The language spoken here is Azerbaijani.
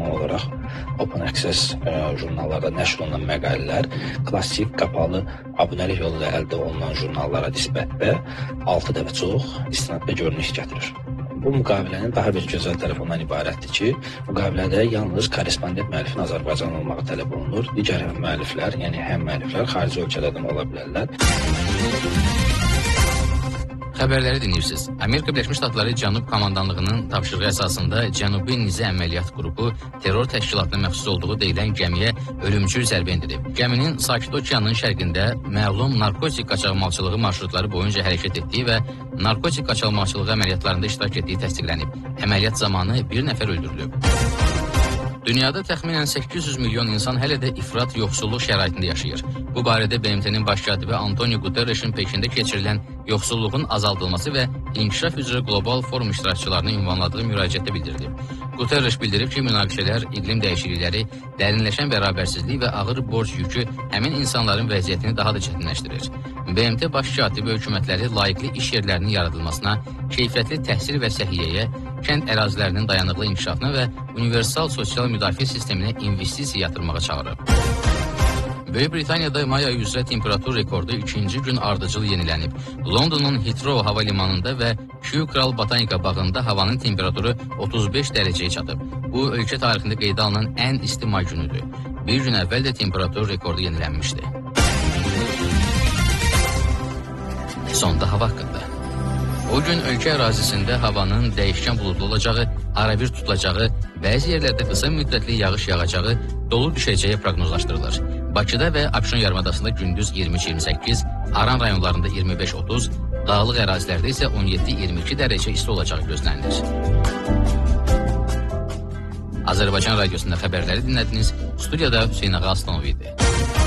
normal olaraq open access jurnallarda nəşr olunan məqalələr klassik qapalı abunəlik yolu ilə əldə olunan jurnallara nisbətdə 6 dəfə çox istinad və görünüş gətirir. Bu müqavilənin daha bir gözəl tərəfi ondan ibarətdir ki, müqavilədə yalnız korrespondent müəllifin Azərbaycan olmağı tələb olunur. Digər müəlliflər, yəni həm müəlliflər xarici ölkələrdən ola bilərlər. Xəbərləri dinləyirsiniz. Amerika Birləşmiş Ştatları Cənub Komandanlığının tapşırığı əsasında Cənubi Nizə Əməliyyat Qrupu terror təşkilatına məxsus olduğu deyilən gəmiyə ölümcül zərbə endirib. Gəminin Sakit Okeanının şərqində məlum narkotik qaçaqmalçılığı marşrutları boyunca hərəkət etdiyi və narkotik qaçaqmalçılığı əməliyyatlarında iştirak etdiyi təsdiqlənib. Əməliyyat zamanı bir nəfər öldürülüb. Dünyada təxminən 800 milyon insan hələ də ifrat yoxsulluq şəraitində yaşayır. Bu barədə BMT-nin baş katibi Antonio Guterresin Pekində keçirilən yoxsulluğun azaldılması və inkişaf üzrə qlobal forum iştirakçılarına ünvanladığı müraciətdə bildirilib. Guterres bildirib ki, münaqişələr, iqlim dəyişiklikləri, dərinləşən bərabərsizlik və ağır borc yükü həmin insanların vəziyyətini daha da çətinləşdirir. BMT baş katibi hökumətləri layiqli iş yerlərinin yaradılmasına, keyfiyyətli təhsil və səhiyyəyə, kənd ərazilərinin dayanıqlı inkişafına və universal sosial müdafiə sisteminə investisiya yatırmağa çağırıb. Böyük Britaniyada may ayı üzrə temperatur rekordu ikinci gün ardıcıl yenilənib. Londonun Heathrow hava limanında və Kew Kral Botanika bağında havanın temperaturu 35 dərəcəyə çatıb. Bu, ölkə tarixində qeydə alınan ən isti may günüdür. Bir gün əvvəl də temperatur rekordu yenilənmişdi. Sonda hava haqqında. O gün ölkə ərazisində havanın dəyişkən buludlu olacağı, arabir tutulacağı, bəzi yerlərdə qısa müddətli yağış yağacağı, dolu düşəcəyi proqnozlaşdırılır. Bakıda və Abşeron yarımadasında gündüz 23-28, Aran rayonlarında 25-30, dağlıq ərazilərdə isə 17-22 dərəcə isti olacağı gözlənilir. Azərbaycan Radiosunda xəbərləri dinlədiniz. Studiyada Hüseyin Ağa Aslanov idi.